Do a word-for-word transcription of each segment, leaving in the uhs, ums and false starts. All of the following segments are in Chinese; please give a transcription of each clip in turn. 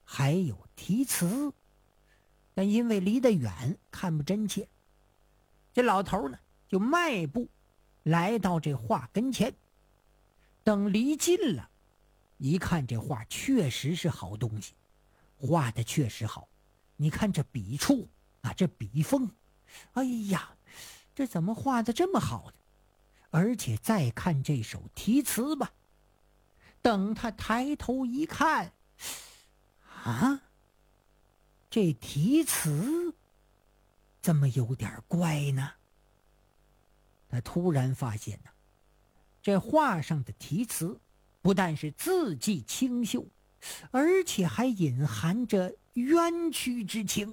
还有题词，但因为离得远看不真切。这老头呢就迈步来到这画跟前，等离近了，一看这画确实是好东西，画的确实好。你看这笔触啊，这笔锋，哎呀，这怎么画的这么好呢？而且再看这首题词吧，等他抬头一看，啊，这题词怎么有点怪呢？他突然发现呢，这画上的题词不但是字迹清秀，而且还隐含着冤屈之情。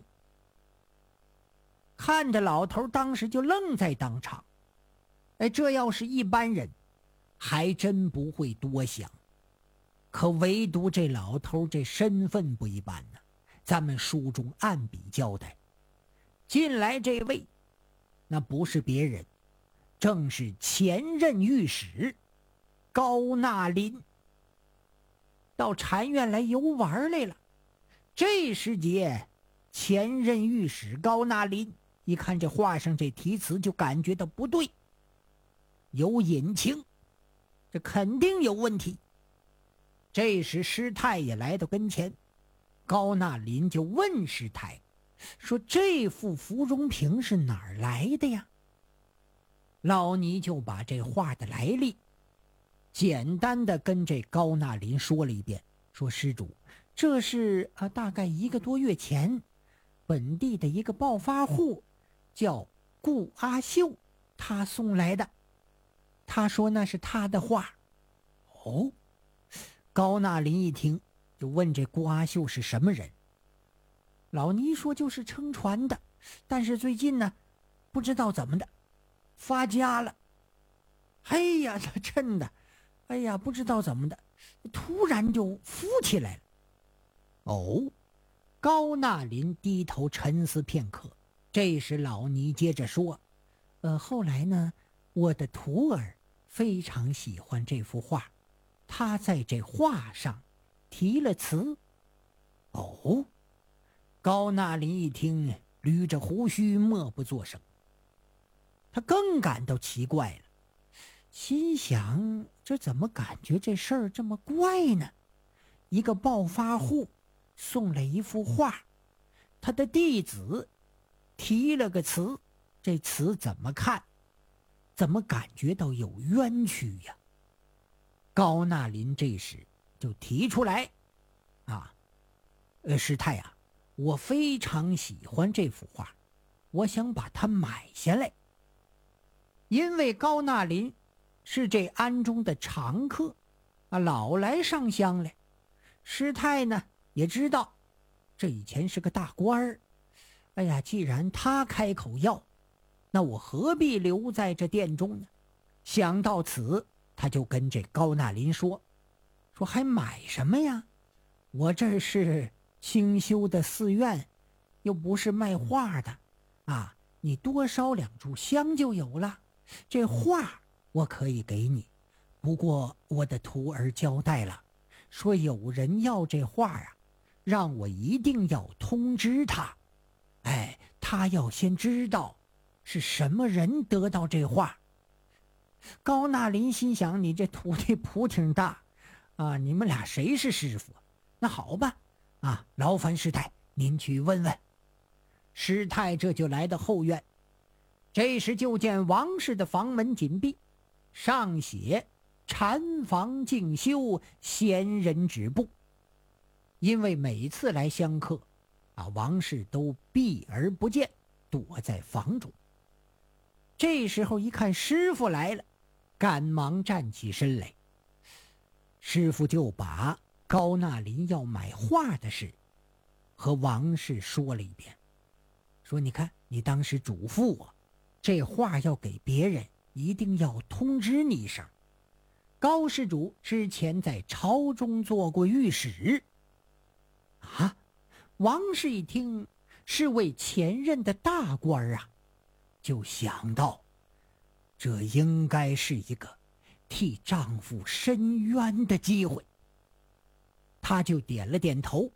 看着老头当时就愣在当场。哎，这要是一般人还真不会多想，可唯独这老头这身份不一般呢。咱们书中按笔交代，进来这位那不是别人，正是前任御史高纳林，到禅院来游玩来了。这时节，前任御史高纳林一看这画上这题词，就感觉到不对，有隐情，这肯定有问题。这时师太也来到跟前，高纳林就问师太说，这幅芙蓉瓶是哪儿来的呀？老尼就把这画的来历简单的跟这高纳林说了一遍，说施主，这是啊大概一个多月前本地的一个暴发户叫顾阿秀他送来的，他说那是他的画。哦，高纳林一听就问这顾阿秀是什么人。老尼说就是撑船的，但是最近呢不知道怎么的发家了。哎呀，这真的，哎呀，不知道怎么的突然就富起来了。哦，高纳林低头沉思片刻，这时老尼接着说，呃，后来呢，我的徒儿非常喜欢这幅画，他在这画上题了词。哦，高纳林一听，捋着胡须默不作声。他更感到奇怪了，心想这怎么感觉这事儿这么怪呢？一个暴发户送来一幅画，他的弟子提了个词，这词怎么看怎么感觉到有冤屈呀？高纳林这时就提出来啊，呃，师太啊，我非常喜欢这幅画，我想把它买下来。因为高纳林是这庵中的常客啊，老来上香来。师太呢也知道这以前是个大官儿，哎呀，既然他开口要，那我何必留在这殿中呢？想到此，他就跟这高纳林说说还买什么呀？我这是清修的寺院，又不是卖画的啊，你多烧两炷香就有了。这画我可以给你，不过我的徒儿交代了，说有人要这画啊，让我一定要通知他。哎，他要先知道是什么人得到这画。高纳林心想，你这徒弟谱挺大啊，你们俩谁是师傅？那好吧，啊，劳烦师太您去问问。师太这就来到后院，这时就见王氏的房门紧闭，上写禅房静修，闲人止步。因为每次来香客啊，王氏都避而不见，躲在房中。这时候一看师傅来了，赶忙站起身来。师傅就把高纳林要买画的事和王氏说了一遍，说你看你当时嘱咐我，这画要给别人一定要通知你一声。高施主之前在朝中做过御史啊。王氏一听是位前任的大官啊，就想到这应该是一个替丈夫伸冤的机会，他就点了点头，